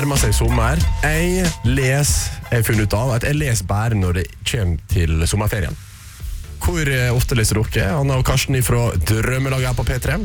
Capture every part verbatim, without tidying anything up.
nærmer seg sommer. Jeg les, jeg har funnet ut av at jeg leser bare når det kommer til sommerferien. Hvor ofte leser dere? Anna og Karsten fra Drømmelaget her på P tre?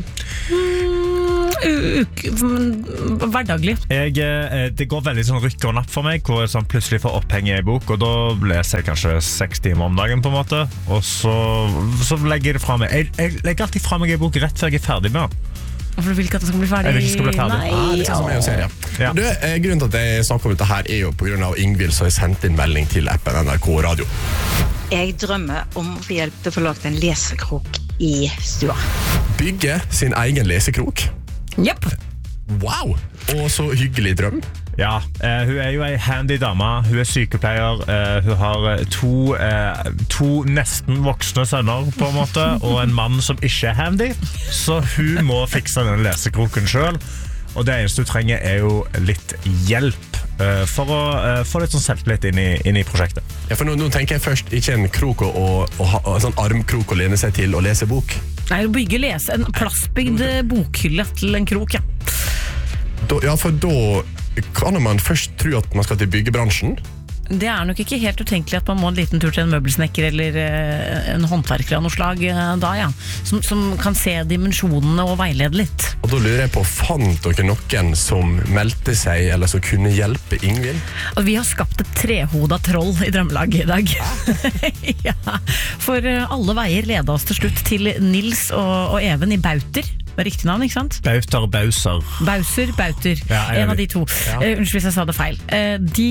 Mm, uke, hverdaglig. Jeg, det går veldig sånn rykk og napp for meg, hvor jeg sånn plutselig får oppheng i en bok, og da leser jeg kanskje seks timer om dagen på en måte, og så, så legger jeg det fra meg. Jeg, jeg legger alltid fra meg en bok rett før jeg er ferdig med den. For du vil ikke at det skal bli ferdig? Jeg vil ikke skal bli ferdig. Nei. Ah, det skal som jeg ser, ja. Ja. Du, grunnen til at jeg snakker om dette her er jo på grunn av Ingvild, så jeg sendte inn melding til appen N R K Radio. Jeg drømmer om å få hjelp til å få lagt en lesekrok i stua. Bygge sin egen lesekrok. Jepp. Wow! Og så hyggelig drøm. Ja, eh, hun er jo en handy dame. Hun er sykepleier. Eh, hun har to, eh, to nesten voksne sønner på en måte, og en mann som ikke er handy. Så hun må fikse den lesekroken selv. Og det eneste hun trenger er jo litt hjelp eh, for å eh, få litt sånn selvtillit inn i, inn i prosjektet. Ja, for nå, nå tenker jeg først ikke en krok og, og, og, og sånn armkrok å lene seg til og lese bok. Nei, å bygge lese en plastbygd bokhylle til en krok, ja. Da, ja, for da kan man først tro at man skal til byggebransjen. Det er nok ikke helt utenkelig at man må en liten tur til en møbelsnekker eller eh, en håndverker av noe slag eh, da, ja. Som, som kan se dimensjonene og veilede litt. Og da lurer jeg på, fant dere noen som meldte seg, eller som kunne hjelpe Ingvild? Og vi har skapt et trehoda troll i Drømmelaget i dag. Ja, for eh, alle veier leder oss til slutt til Nils og, og Even i Bauter. Det var riktig navn, ikke sant? Bauter, Bauser. Bauser, Bauter. Ja, en av de to. Ja. Uh, unnskyld hvis jeg sa det feil. Uh, de,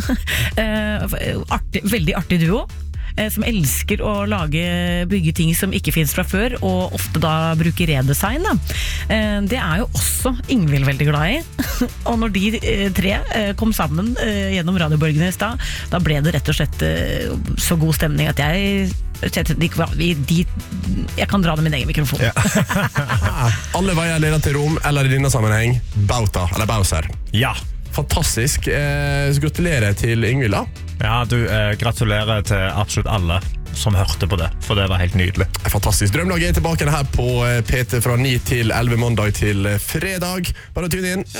uh, artig, veldig artig duo, uh, som elsker å lage, bygge ting som ikke finnes fra før, og ofte da bruker redesign. Da. Uh, det er jo også Ingvild veldig glad i. Og når de uh, tre uh, kom sammen uh, gjennom Radioborgene i stad, da ble det rett og slett uh, så god stemning at jeg De, de, jeg kan dra det med min egen mikrofon. Ja. Alle veier leder til Rom, eller i denne sammenheng Bauta, eller Bauser. Ja. Fantastisk. eh, så gratulerer til Ingvild da. Ja, du, eh, gratulerer til absolutt alle som hørte på det, for det var helt nydelig. Fantastisk. Drømmelaget er tilbake her på P T fra ni til elleve mandag til fredag. Bare tune inn.